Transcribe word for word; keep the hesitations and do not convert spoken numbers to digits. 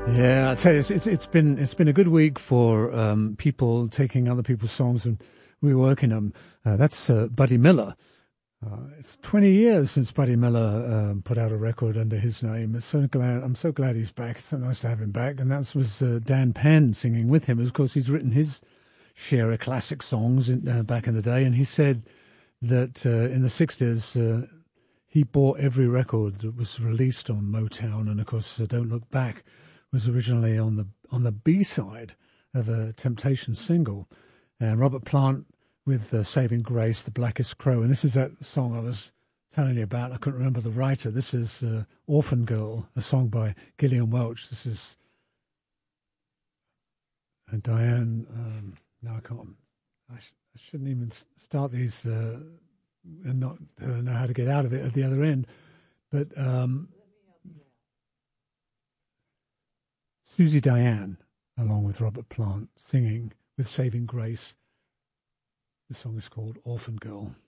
Yeah, I tell you, it's, it's it's been it's been a good week for um, people taking other people's songs and reworking them. Uh, that's uh, Buddy Miller. Uh, it's twenty years since Buddy Miller um, put out a record under his name. It's so glad I'm so glad he's back. It's so nice to have him back. And that was uh, Dan Penn singing with him. Of course, he's written his share of classic songs in, uh, back in the day, and he said that uh, in the sixties uh, he bought every record that was released on Motown, and of course, uh, Don't Look Back was originally on the on the B side of a Temptation single, and Robert Plant with uh, Saving Grace, The Blackest Crow, and this is that song I was telling you about. I couldn't remember the writer. This is uh, Orphan Girl, a song by Gillian Welch. This is uh, Diane. Um, no, I can't. I, sh- I shouldn't even start these uh, and not uh, know how to get out of it at the other end. But um, Susie Diane, along with Robert Plant, singing with Saving Grace. The song is called Orphan Girl.